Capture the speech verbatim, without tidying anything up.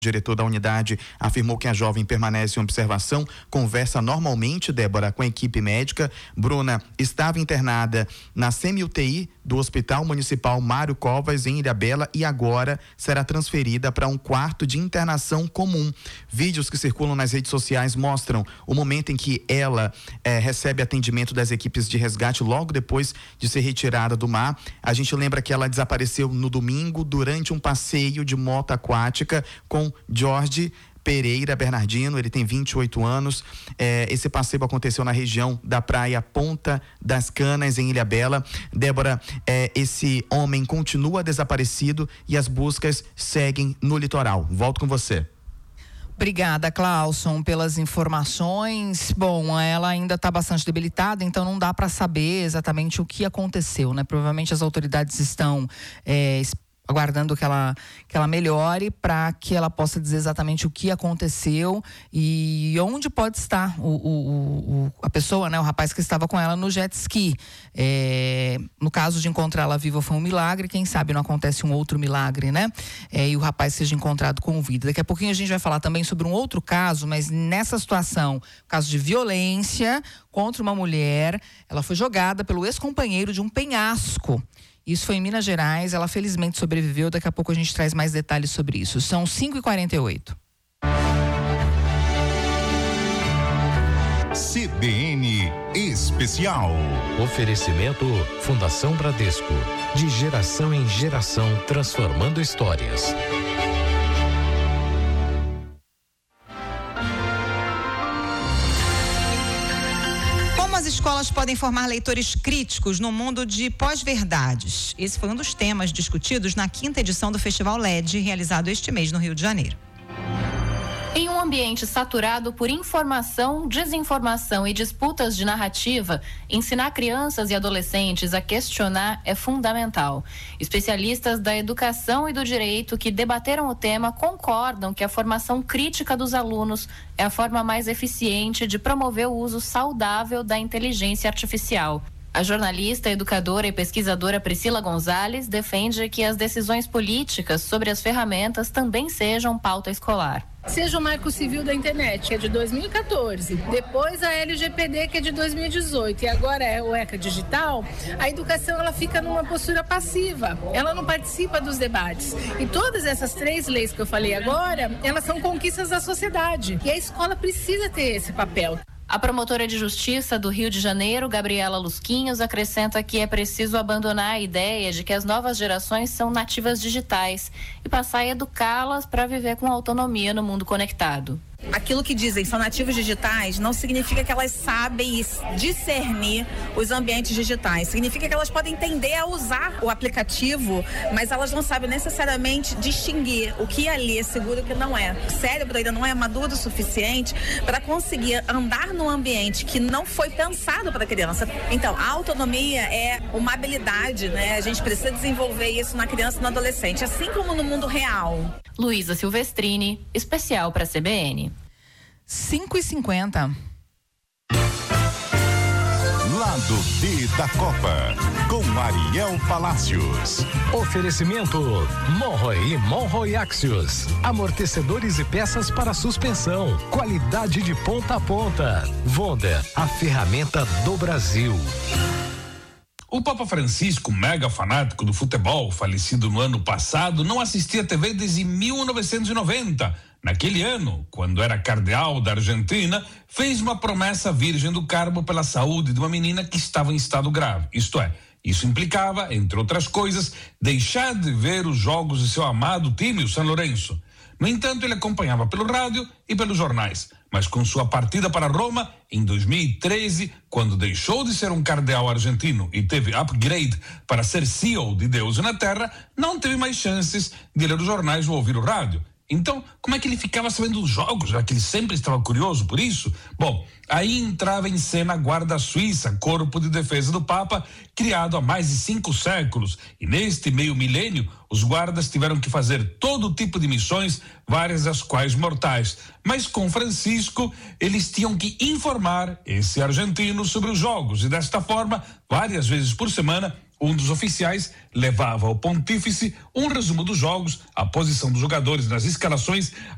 diretor da unidade afirmou que a jovem permanece em observação, conversa normalmente, Débora, com a equipe médica. Bruna estava internada na semi-U T I do Hospital Municipal Mário Covas, em Ilhabela, e agora será transferida para um quarto de internação comum. Vídeos que circulam nas redes sociais mostram o momento em que ela eh, recebe atendimento das equipes de resgate logo depois de ser retirada do mar. A gente lembra que ela desapareceu no domingo durante um passeio de moto aquática com Jorge Pereira Bernardino. Ele tem vinte e oito anos. É, esse passeio aconteceu na região da praia Ponta das Canas, em Ilhabela. Débora, é, esse homem continua desaparecido e as buscas seguem no litoral. Volto com você. Obrigada, Clauson, pelas informações. Bom, ela ainda está bastante debilitada, então não dá para saber exatamente o que aconteceu, né? Provavelmente as autoridades estão é, aguardando que ela, que ela melhore para que ela possa dizer exatamente o que aconteceu e onde pode estar o, o, o, a pessoa, né, o rapaz que estava com ela no jet ski. É, no caso de encontrá-la viva foi um milagre, quem sabe não acontece um outro milagre, né? É, e o rapaz seja encontrado com vida. Daqui a pouquinho a gente vai falar também sobre um outro caso, mas nessa situação, caso de violência contra uma mulher, ela foi jogada pelo ex-companheiro de um penhasco. Isso foi em Minas Gerais, ela felizmente sobreviveu. Daqui a pouco a gente traz mais detalhes sobre isso. São cinco e quarenta e oito. C B N Especial. Oferecimento Fundação Bradesco. De geração em geração, transformando histórias. As escolas podem formar leitores críticos no mundo de pós-verdades. Esse foi um dos temas discutidos na quinta edição do Festival L E D, realizado este mês no Rio de Janeiro. Em um ambiente saturado por informação, desinformação e disputas de narrativa, ensinar crianças e adolescentes a questionar é fundamental. Especialistas da educação e do direito que debateram o tema concordam que a formação crítica dos alunos é a forma mais eficiente de promover o uso saudável da inteligência artificial. A jornalista, educadora e pesquisadora Priscila Gonzalez defende que as decisões políticas sobre as ferramentas também sejam pauta escolar. Seja o Marco Civil da Internet, que é de dois mil e quatorze, depois a L G P D, que é de dois mil e dezoito, e agora é o ECA Digital, a educação ela fica numa postura passiva, ela não participa dos debates. E todas essas três leis que eu falei agora, elas são conquistas da sociedade, e a escola precisa ter esse papel. A promotora de justiça do Rio de Janeiro, Gabriela Lusquinhos, acrescenta que é preciso abandonar a ideia de que as novas gerações são nativas digitais e passar a educá-las para viver com autonomia no mundo conectado. Aquilo que dizem são nativos digitais não significa que elas sabem discernir os ambientes digitais. Significa que elas podem entender a usar o aplicativo, mas elas não sabem necessariamente distinguir o que ali é seguro e o que não é. O cérebro ainda não é maduro o suficiente para conseguir andar num ambiente que não foi pensado para a criança. Então, a autonomia é uma habilidade, né? A gente precisa desenvolver isso na criança e no adolescente, assim como no mundo real. Luísa Silvestrini, especial para a C B N. cinco e cinquenta. Lado B da Copa, com Ariel Palácios. Oferecimento Monroe e Monroe Axios. Amortecedores e peças para suspensão. Qualidade de ponta a ponta. Vonda, a ferramenta do Brasil. O Papa Francisco, mega fanático do futebol, falecido no ano passado, não assistia T V desde mil novecentos e noventa. Naquele ano, quando era cardeal da Argentina, fez uma promessa à Virgem do Carmo pela saúde de uma menina que estava em estado grave. Isto é, isso implicava, entre outras coisas, deixar de ver os jogos de seu amado time, o São Lourenço. No entanto, ele acompanhava pelo rádio e pelos jornais. Mas com sua partida para Roma, em dois mil e treze, quando deixou de ser um cardeal argentino e teve upgrade para ser C E O de Deus na Terra, não teve mais chances de ler os jornais ou ouvir o rádio. Então, como é que ele ficava sabendo dos jogos, já que ele sempre estava curioso por isso? Bom, aí entrava em cena a Guarda Suíça, corpo de defesa do Papa, criado há mais de cinco séculos. E neste meio milênio, os guardas tiveram que fazer todo tipo de missões, várias das quais mortais. Mas com Francisco, eles tinham que informar esse argentino sobre os jogos. E desta forma, várias vezes por semana, um dos oficiais levava ao pontífice um resumo dos jogos, a posição dos jogadores nas escalações,